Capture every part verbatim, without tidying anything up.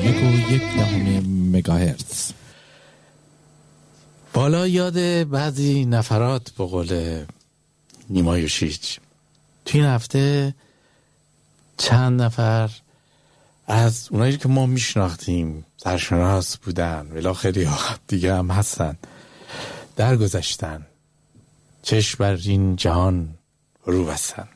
یک و یک دهم مگاهرتز. بالا یاد بعضی نفرات به قول نیما یوشیچ. تو این هفته چند نفر از اونایی که ما میشناختیم سرشناس بودن ولی خیلی ها دیگه هم هستن درگذشتن، چشم بر این جهان رو بستن.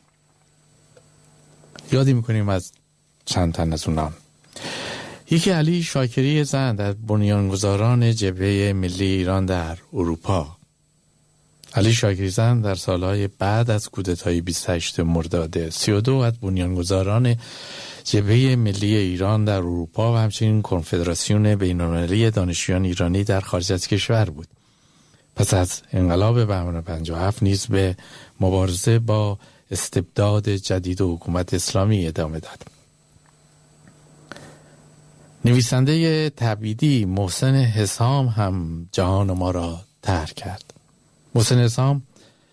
یادی میکنیم از چند تن از اونان. یکی علی شاکری زند از بنیانگذاران جبهه ملی ایران در اروپا. علی شاکری زند در سالهای بعد از کودتای بیست و هشتم مرداد سی و دو از بنیانگذاران جبهه ملی ایران در اروپا و همچنین کنفدراسیون بین‌المللی دانشجویان ایرانی در خارج از کشور بود. پس از انقلاب بهمن پنجاه و هفت نیز به مبارزه با استبداد جدید و حکومت اسلامی ادامه داد. نویسنده تبعیدی محسن حسام هم جهان ما را طرح کرد. محسن حسام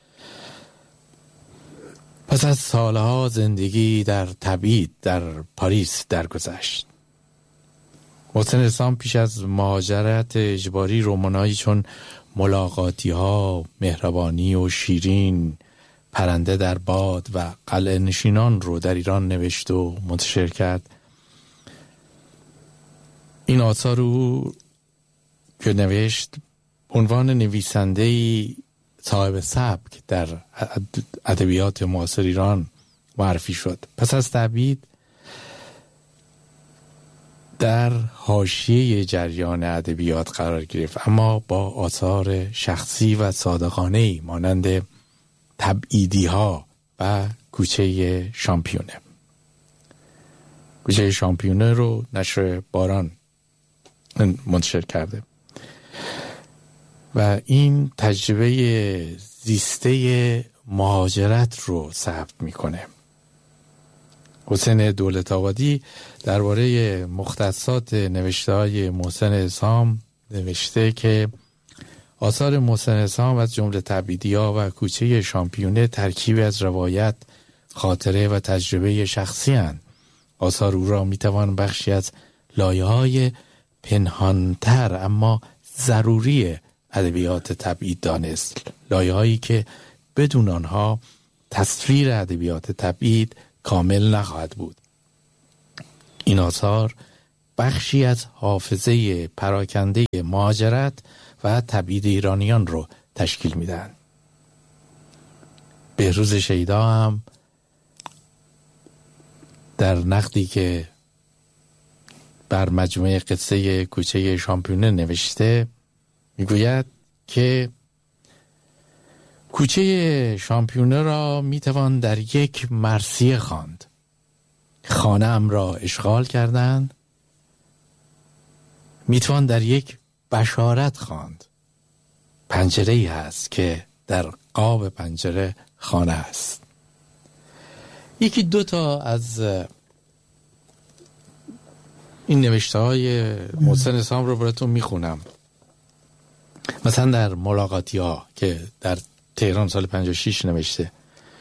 پس از سالها زندگی در تبعید در پاریس درگذشت. محسن حسام پیش از مهاجرت اجباری رمانایی چون ملاقاتی ها، مهربانی و شیرین، پرنده در باد و قلعه نشینان رو در ایران نوشت و منتشر کرد. این آثار او که نوشت عنوان نویسنده‌ای صاحب سبک در ادبیات معاصر ایران معرفی شد. پس از تبعید در حاشیه جریان ادبیات قرار گرفت، اما با آثار شخصی و صادقانه‌ای مانند تبعیدی ها و کوچه شامپیونه. کوچه شامپیونه رو نشر باران منتشر کرده و این تجربه زیسته مهاجرت رو ثبت میکنه. حسین دولت‌آبادی درباره مختصات نوشته‌های محسن حسام نوشته که آثار محسن حسام از جمله تبعیدی‌ها و کوچه شامپیونه ترکیبی از روایت، خاطره و تجربه شخصی هستند. آثار او را میتوان بخشی از لایه‌های پنهانتر اما ضروری ادبیات تبعید دانست، لایه‌هایی که بدون آنها تصویر ادبیات تبعید کامل نخواهد بود. این آثار بخشی از حافظه پراکنده مهاجرت و تبعید ایرانیان رو تشکیل میدن. بهروز شیدا هم در نقدی که بر مجموعه قصه کوچه شامپیونه نوشته میگوید که کوچه شامپیونه را میتوان در یک مرثیه خواند. خانه ام را اشغال کردند. میتوان در یک بشارت خواند. پنجره ای هست که در قاب پنجره خانه است. یکی دو تا از این نوشته های محسن حسام رو براتون میخونم. مثلا در ملاقاتی ها که در تهران سال پنجاه و شش نوشته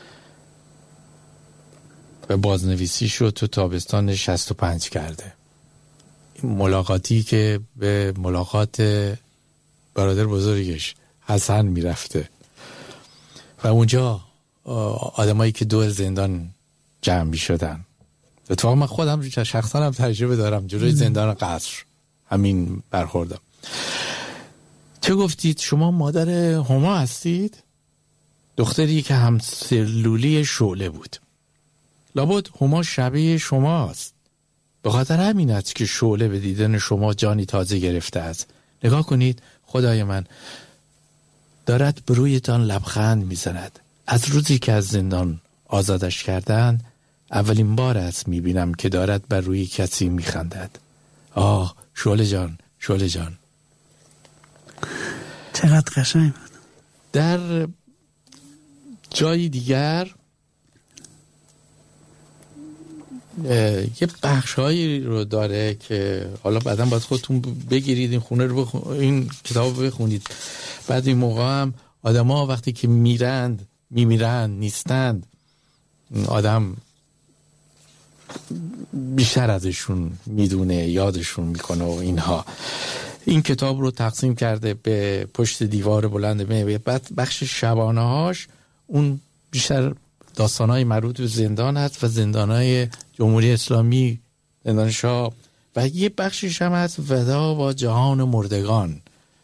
و بازنویسی شد تو تابستان شصت و پنج کرده. ملاقاتی که به ملاقات برادر بزرگش حسن میرفته و اونجا آدمایی که دور زندان جمع می شدن. اتفاقا من خودم شخصا هم تجربه دارم جلوی زندان قصر همین برخوردم. چه گفتید؟ شما مادر هما هستید؟ دختری که هم سلولی شعله بود. لابد هما شبیه شماست. به خاطر همین است که شعله به دیدن شما جانی تازه گرفته است. نگاه کنید، خدای من دارد به رویتان لبخند میزند. از روزی که از زندان آزادش کردن اولین بار است میبینم که دارد بر روی کسی میخندد. آه شعله جان، شعله جان. چقدر قشنگ بود. در جای دیگر یه بخشایی رو داره که حالا بعدا باید خودتون بگیرید این خونه رو بخون... این کتاب رو بخونید. بعد این موقع هم آدم ها وقتی که میرند میمیرند نیستند، آدم بیشتر ازشون میدونه، یادشون میکنه و اینها. این کتاب رو تقسیم کرده به پشت دیوار بلند مه. بعد بخش شبانه هاش اون بیشتر داستانهای مربوط به زندان هست و زندانهای جمهوری اسلامی، زندان شاه، و یه بخشش هم هست ودا با جهان مردگان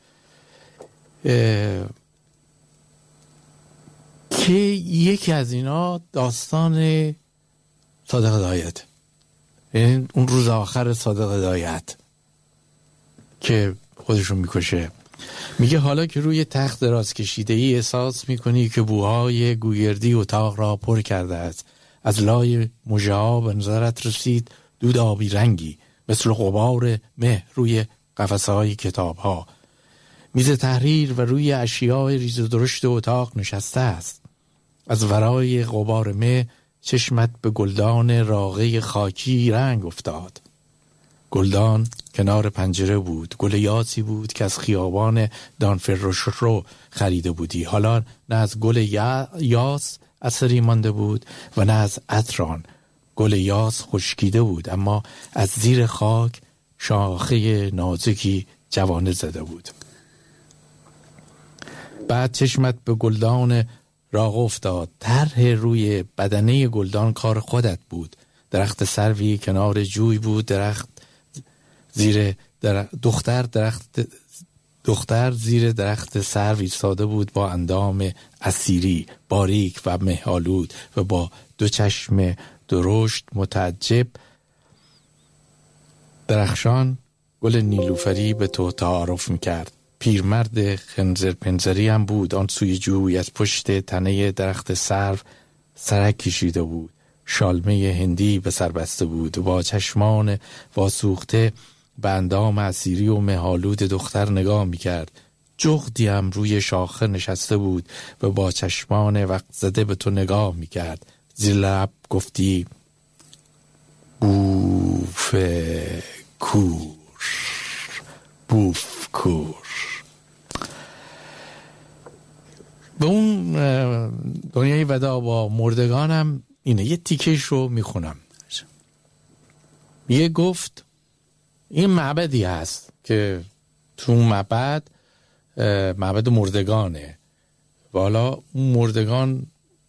که یکی از اینا داستان صادق هدایت، یعنی اون روز آخر صادق هدایت که خودشون میکشه. میگه حالا که روی تخت دراز کشیده ای احساس میکنی که بوهای گوگردی اتاق را پر کرده است. از لای مژه ها به نظرت رسید دود آبی رنگی مثل غبار مه روی قفسه های کتاب ها. میز تحریر و روی اشیاء ریز و درشت اتاق نشسته است. از ورای غبار مه چشمت به گلدان راقه خاکی رنگ افتاد. گلدان کنار پنجره بود. گل یاسی بود که از خیابان دانفروش رو خریده بودی. حالا نه از گل یا... یاس اثری مانده بود و نه از عطران. گل یاس خشکیده بود اما از زیر خاک شاخه نازکی جوانه زده بود. بعد چشمت به گلدان راغ افتاد. طرح روی بدنه گلدان کار خودت بود. درخت سروی کنار جوی بود. درخت زیر در... دختر درخت دختر زیر درخت سرو ایستاده بود با اندام اسیری باریک و مه‌آلود و با دو چشم درشت متعجب درخشان گل نیلوفری به تو تعارف میکرد. پیرمرد خنزر پنزری هم بود. آن سوی جوی از پشت تنه درخت سرو سرک کشیده بود. شالمه هندی به سر بسته بود و با چشمان واسوخته به اندام اسیری و مه‌آلود دختر نگاه میکرد. جغدی هم روی شاخه نشسته بود و با چشمان وقت زده به تو نگاه میکرد. زیر لب گفتی بوف کور، بوف کور. به اون دنیای ودا با مردگانم اینه. یه تیکش رو میخونم. یه گفت این معبدی هست که تو معبد معبد مردگانه. والا اون مردگان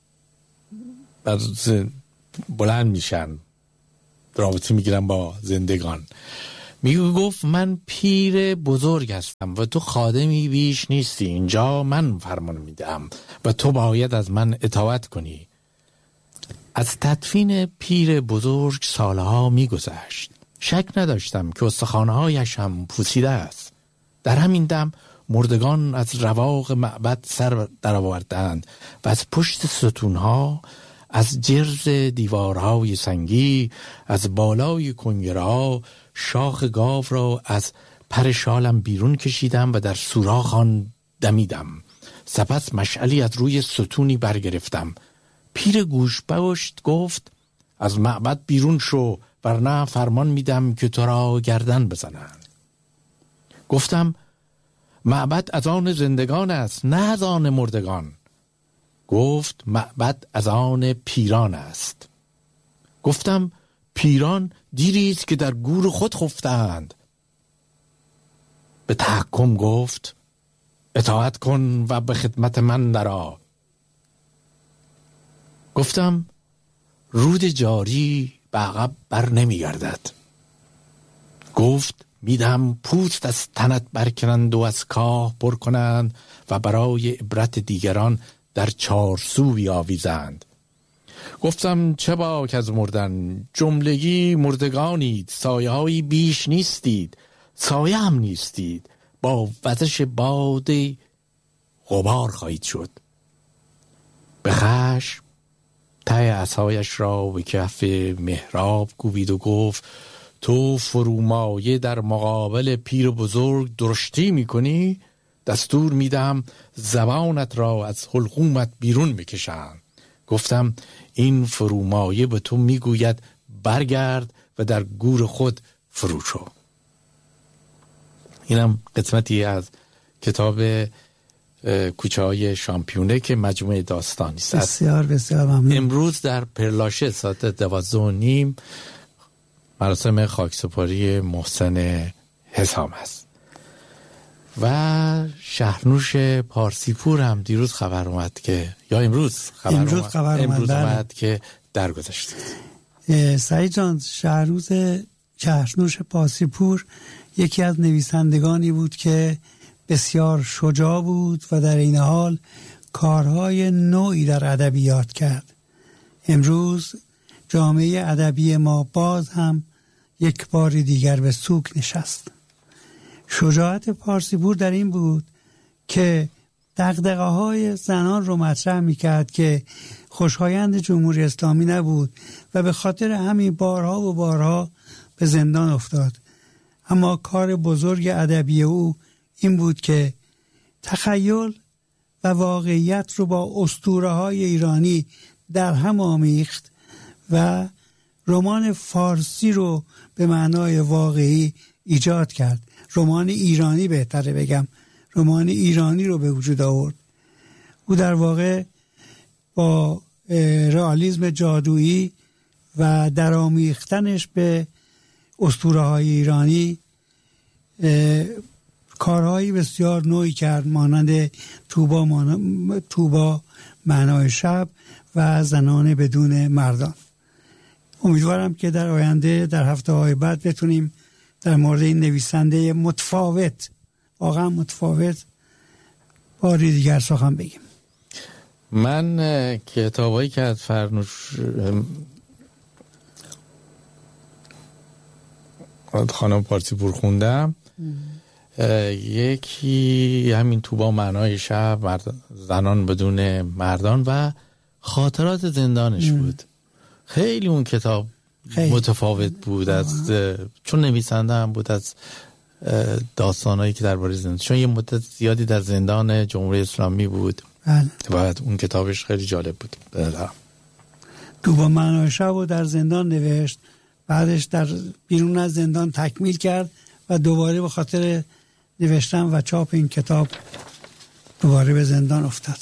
بلند میشن، رابطه میگیرن با زندگان. میگه گفت من پیر بزرگ هستم و تو خادمی بیش نیستی. اینجا من فرمان میدم و تو باید از من اطاعت کنی. از تدفین پیر بزرگ سالها میگذشت. شک نداشتم که استخوان‌هایش هم پوسیده است. در همین دم مردگان از رواق معبد سر درآوردند و از پشت ستونها، از جرز دیوارهای سنگی، از بالای کنگره‌ها شاخ گاو را از پر شالم بیرون کشیدم و در سوراخ آن دمیدم. سپس مشعلی از روی ستونی برگرفتم. پیر گوش پشت گفت از معبد بیرون شو ورنه فرمان میدم که تو را گردن بزنند. گفتم معبد از آن زندگان است نه از آن مردگان. گفت معبد از آن پیران است. گفتم پیران دیری است که در گور خود خفتند. به تحکم گفت اطاعت کن و به خدمت من درآ. گفتم رود جاری به عقب بر نمی گردد. گفت میدم پوست از تنت برکنند و از کاه پر کنند و برای عبرت دیگران در چارسو بیاویزند. گفتم چه باک از مردن، جملگی مردگانید، سایه هایی بیش نیستید، سایه هم نیستید، با وزش باد غبار خواهید شد. به خشم ته عصایش را به کف محراب کوبید و گفت تو فرومایه در مقابل پیر بزرگ درشتی میکنی؟ دستور میدم زبانت را از حلقومت بیرون بکشم. گفتم این فرومایه به تو میگوید برگرد و در گور خود فرو شو. اینم قسمتی از کتاب کوچه های شامپیونه که مجموعه داستانی است. بسیار بسیار ممنون. امروز در پرلاشه ساعت دوازده و نیم مراسم خاکسپاری محسن حسام است و شهرنوش پارسیپور هم دیروز خبر اومد که یا امروز خبر امروز اومد, خبر اومد, امروز اومد, اومد که درگذشته. سعید جان، شهرروز شهرنوش پارسیپور یکی از نویسندگانی بود که بسیار شجاع بود و در این حال کارهای نوعی در ادبیات کرد. امروز جامعه ادبی ما باز هم یک بار دیگر به سوگ نشست. شجاعت پارسیپور در این بود که دغدغه های زنان رو مطرح میکرد که خوشایند جمهوری اسلامی نبود و به خاطر همین بارها و بارها به زندان افتاد. اما کار بزرگ ادبی او این بود که تخیل و واقعیت رو با اسطوره های ایرانی در هم آمیخت و رمان فارسی رو به معنای واقعی ایجاد کرد. رمان ایرانی بهتره بگم، رمان ایرانی رو به وجود آورد. او در واقع با رئالیسم جادویی و درآمیختنش به اسطوره های ایرانی کارهایی بسیار نوعی کرد، مانند توبا, مان... توبا معنای شب و زنان بدون مردان. امیدوارم که در آینده در هفته های بعد بتونیم در مورد این نویسنده متفاوت، واقعا متفاوت، باری دیگر سخن بگیم. من کتابایی که از فرنوش خانم پارسیپور خوندم، یکی همین توبا معنای شب، مرد... زنان بدون مردان و خاطرات زندانش ام. بود. خیلی اون کتاب خیلی متفاوت بود از چون نویسنده هم بود از داستانایی که درباره زندان، چون یه مدت زیادی در زندان جمهوری اسلامی بود و اون کتابش خیلی جالب بود. توبا معنای شب رو در زندان نوشت، بعدش در بیرون از زندان تکمیل کرد و دوباره به خاطر نوشتن و چاپ این کتاب دوباره به زندان افتاد.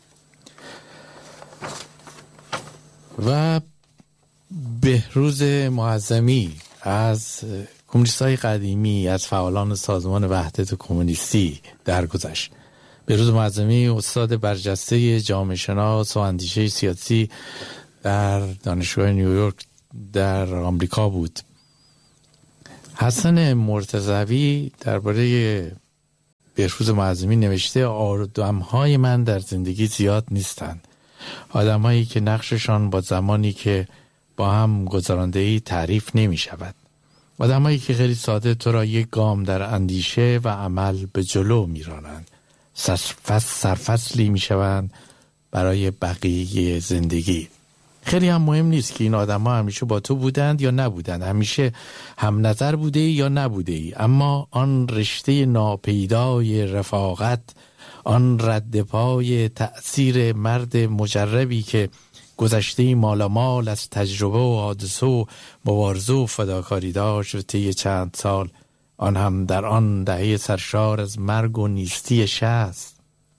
و بهروز معظمی از کمونیستای قدیمی، از فعالان سازمان وحدت کمونیستی درگذشت. بهروز معظمی استاد برجسته جامعه شناس و اندیشه سیاسی در دانشگاه نیویورک در آمریکا بود. حسن مرتضوی درباره بهروز معظمی نوشته آدم‌های من در زندگی زیاد نیستند، آدم‌هایی که نقششان با زمانی که با هم گذرانده‌ای تعریف نمی شود، آدم‌هایی که خیلی ساده تو را یک گام در اندیشه و عمل به جلو می رانند، سرفصلی می شوند برای بقیه زندگی. خیلی هم مهم نیست که این آدم‌ها همیشه با تو بودند یا نبودند، همیشه هم نظر بوده ای یا نبوده ای، اما آن رشته ناپیدای رفاقت، آن رد پای تأثیر مرد مجربی که گذشته مالامال از تجربه و حادثه و مبارزه و فداکاری داشت و طی چند سال، آن هم در آن دهه سرشار از مرگ و نیستی شصت،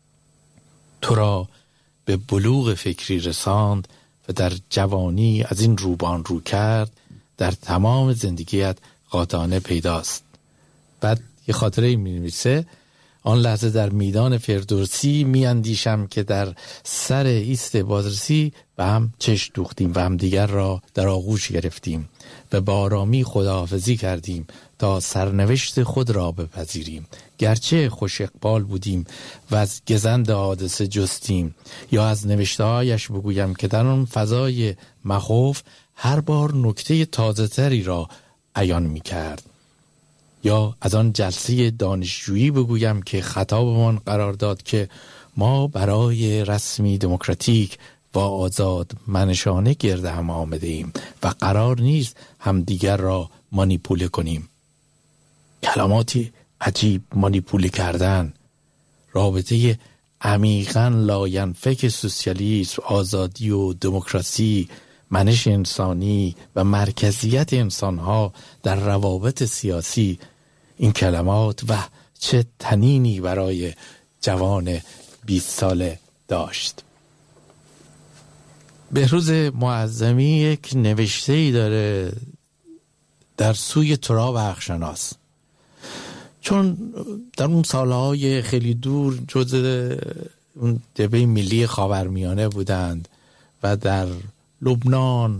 تو را به بلوغ فکری رساند و در جوانی از این روبان رو کرد، در تمام زندگیت قاطعانه پیداست. بعد یه خاطره می نویسه: آن لحظه در میدان فردوسی می اندیشم که در سر ایست بازرسی و هم چشم دوختیم و هم دیگر را در آغوش گرفتیم و با آرامی خداحافظی کردیم تا سرنوشت خود را بپذیریم. گرچه خوش اقبال بودیم و از گزند حادثه جستیم، یا از نوشته‌هایش بگویم که در آن فضای مخوف هر بار نکته تازه تری را عیان می کرد، یا از آن جلسه دانشجویی بگویم که خطابمان قرار داد که ما برای رسمی دموکراتیک و آزاد منشانه گرد هم آمده ایم و قرار نیست هم دیگر را مانیپوله کنیم. کلماتی عجیب، مانیپوله کردن، رابطه عمیقاً لاینفک سوسیالیسم، آزادی و دموکراسی، منش انسانی و مرکزیت انسانها در روابط سیاسی. این کلمات و چه تنینی برای جوان بیست ساله داشت. بهروز معظمی یک نوشته‌ای داره در سوی تراب عقشناس، چون در اون سالهای خیلی دور جزء اون جبهه ملی خاورمیانه بودند و در لبنان،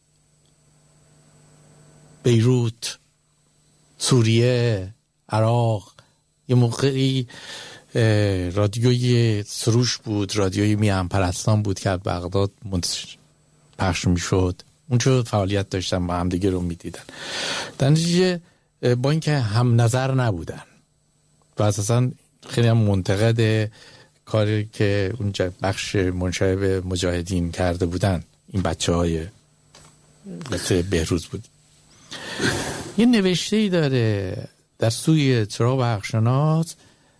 بیروت، سوریه، عراق یه موقعی رادیوی سروش بود، رادیوی میهن پرستان بود که از بغداد پخش میشد. اونجا فعالیت داشتن، با هم دیگه رو میدیدن. در نتیجه با اینکه هم نظر نبودن و اساسا خیلی هم منتقد کاری که اونجا بخش منشأ به مجاهدین کرده بودن این بچه های مثل بهروز بود، یه نوشته‌ای داره در سوی تراب عقشناس.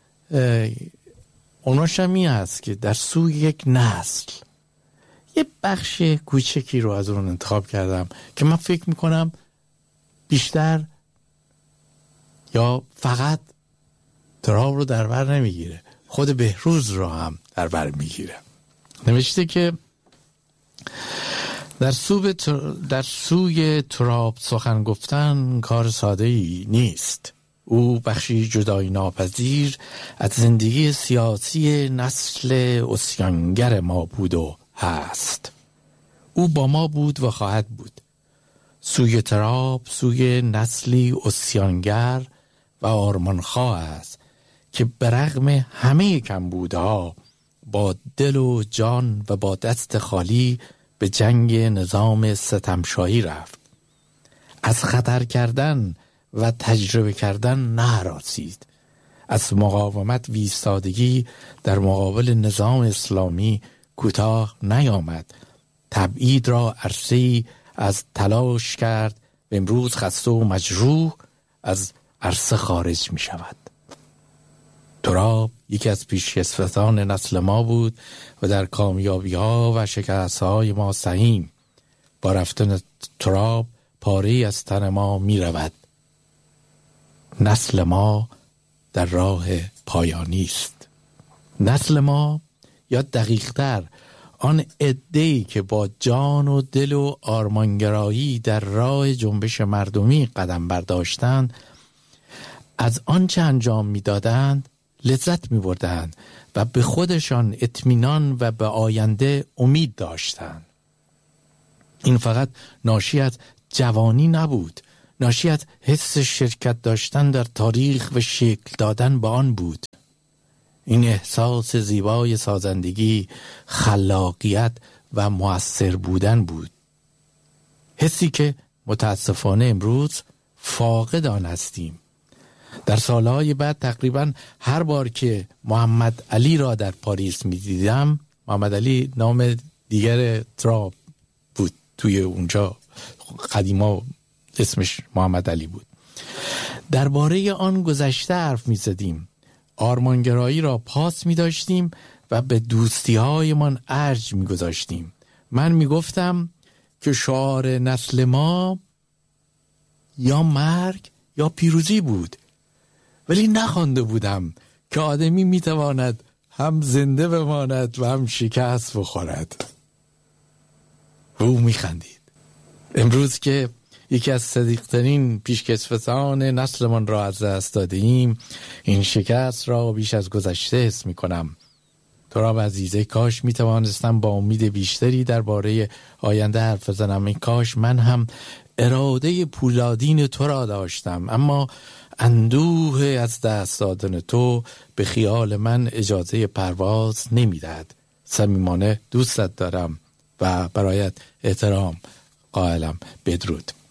اوناش هم این هست که در سوی یک نسل. یه بخش کوچکی رو از اون انتخاب کردم که من فکر میکنم بیشتر یا فقط تراب رو در بر نمیگیره، خود بهروز رو هم در بر میگیره. نوشته که در, در سوی تراب سخن گفتن کار ساده ای نیست. او بخشی جدایی ناپذیر از زندگی سیاسی نسل عصیانگر ما بود و هست. او با ما بود و خواهد بود. سوی تراب سوی نسلی عصیانگر و آرمانخواه است که برغم همه کمبودها با دل و جان و با دست خالی به جنگ نظام ستمشاهی رفت. از خطر کردن و تجربه کردن نهراسید. از مقاومت وایستادگی در مقابل نظام اسلامی کوتاه نیامد. تبعید را عرصه‌ای از تلاش کرد و امروز خسته و مجروح از عرصه خارج می شود. تراب یکی از پیشکسوتان نسل ما بود و در کامیابی ها و شکست های ما سهیم. با رفتن تراب پاره‌ای از تن ما می رود. نسل ما در راه پایانی است. نسل ما، یا دقیق‌تر آن عده‌ای که با جان و دل و آرمانگرایی در راه جنبش مردمی قدم برداشتند، از آنچه انجام می‌دادند لذت می‌بردند و به خودشان اطمینان و به آینده امید داشتند. این فقط ناشی از جوانی نبود، ناشی از حس شرکت داشتن در تاریخ و شکل دادن به آن بود. این احساس زیبای سازندگی، خلاقیت و مؤثر بودن بود. حسی که متاسفانه امروز فاقد آن هستیم. در سالهای بعد تقریبا هر بار که محمد علی را در پاریس می دیدم، محمد علی نام دیگر تراب بود، توی اونجا قدیما اسمش محمد علی بود، درباره آن گذشته حرف می زدیم. آرمانگرایی را پاس می داشتیم و به دوستی های من ارج می گذاشتیم. من می گفتم که شعار نسل ما یا مرگ یا پیروزی بود، ولی نخوانده بودم که آدمی می تواند هم زنده بماند و هم شکست بخورد. و او می خندید. امروز که یکی از صدیقترین پیشکسوتان نسلمان را از دست دادیم، این شکست را بیش از گذشته حس می کنم. تراب عزیزه، کاش می توانستم با امید بیشتری درباره آینده حرف بزنم. این کاش من هم اراده پولادین تو را داشتم، اما اندوه از دست دادن تو به خیال من اجازه پرواز نمیدهد. صمیمانه دوستت دارم و برایت احترام قائلم. بدرود.